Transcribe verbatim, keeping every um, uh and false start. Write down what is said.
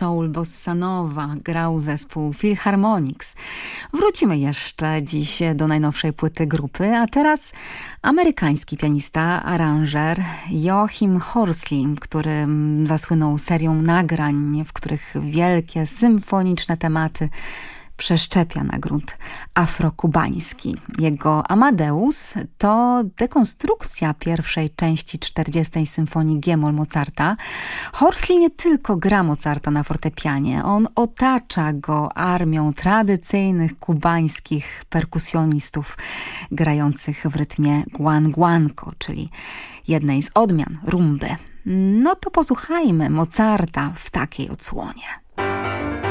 soul, bossa nova grał zespół Philharmonics. Wrócimy jeszcze dziś do najnowszej płyty grupy, a teraz amerykański pianista, aranżer Joachim Horsley, który zasłynął serią nagrań, w których wielkie, symfoniczne tematy przeszczepia na grunt afrokubański. Jego Amadeus to dekonstrukcja pierwszej części czterdziestej symfonii G-moll Mozarta. Horsley nie tylko gra Mozarta na fortepianie, on otacza go armią tradycyjnych kubańskich perkusjonistów grających w rytmie guanguanco, czyli jednej z odmian rumby. No to posłuchajmy Mozarta w takiej odsłonie.